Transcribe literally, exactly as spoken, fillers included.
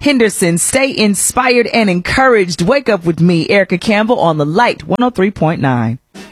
Henderson. Stay inspired and encouraged. Wake up with me, Erica Campbell, on the Light one oh three point nine.